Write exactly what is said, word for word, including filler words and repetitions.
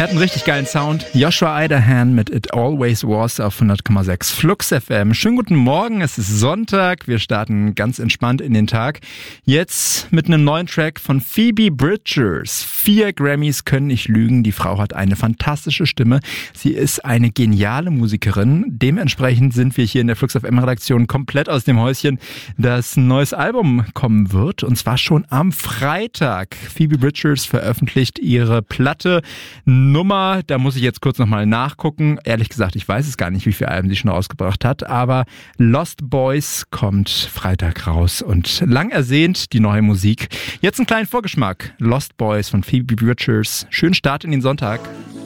Er hat einen richtig geilen Sound. Joshua Idahan mit It Always Was auf hundert Komma sechs Flux F M. Schönen guten Morgen, es ist Sonntag. Wir starten ganz entspannt in den Tag. Jetzt mit einem neuen Track von Phoebe Bridgers. Vier Grammys können nicht lügen. Die Frau hat eine fantastische Stimme. Sie ist eine geniale Musikerin. Dementsprechend sind wir hier in der Flux F M Redaktion komplett aus dem Häuschen, dass ein neues Album kommen wird. Und zwar schon am Freitag. Phoebe Bridgers veröffentlicht ihre Platte Nummer, da muss ich jetzt kurz nochmal nachgucken. Ehrlich gesagt, ich weiß es gar nicht, wie viele Alben sie schon rausgebracht hat, aber Lost Boys kommt Freitag raus und lang ersehnt die neue Musik. Jetzt einen kleinen Vorgeschmack. Lost Boys von Phoebe Bridgers. Schönen Start in den Sonntag.